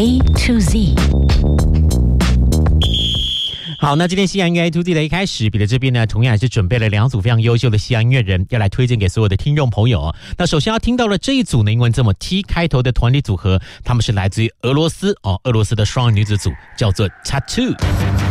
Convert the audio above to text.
A to Z。 好，那今天西洋音乐 A to Z 的一开始，彼得这边呢，同样也是准备了2组非常优秀的西洋音乐人，要来推荐给所有的听众朋友。那首先要听到的这一组呢，英文字母 T 开头的团体组合，他们是来自于俄罗斯的双人女子组，叫做 Tattoo。